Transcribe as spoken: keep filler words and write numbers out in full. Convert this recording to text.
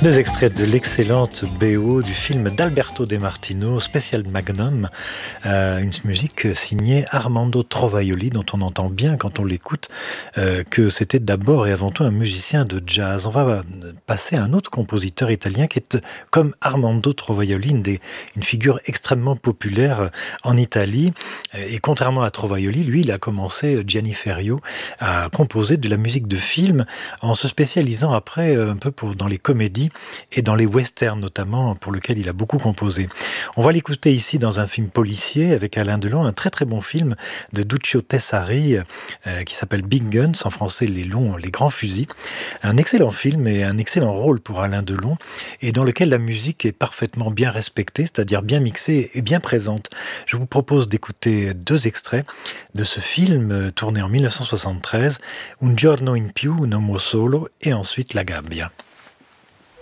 Deux extraits de l'excellente B O du film d'Alberto De Martino, Spécial Magnum, euh, une musique signée Armando Trovaioli, dont on entend bien quand on l'écoute euh, que c'était d'abord et avant tout un musicien de jazz. On va passer à un autre compositeur italien qui est, comme Armando Trovaioli, une, des, une figure extrêmement populaire en Italie. Et contrairement à Trovaioli, lui, il a commencé, Gianni Ferrio, à composer de la musique de film en se spécialisant après un peu pour, dans les comédies et dans les westerns notamment, pour lequel il a beaucoup composé. On va l'écouter ici dans un film policier avec Alain Delon, un très très bon film de Duccio Tessari euh, qui s'appelle Big Guns, en français les longs, les grands fusils. Un excellent film et un excellent rôle pour Alain Delon, et dans lequel la musique est parfaitement bien respectée, c'est-à-dire bien mixée et bien présente. Je vous propose d'écouter deux extraits de ce film tourné en mille neuf cent soixante-treize, Un giorno in più, un uomo solo, et ensuite La Gabbia.